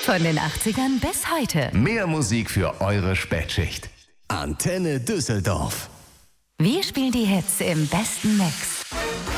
Von den 80ern bis heute. Mehr Musik für eure Spätschicht. Antenne Düsseldorf. Wir spielen die Hits im besten Mix.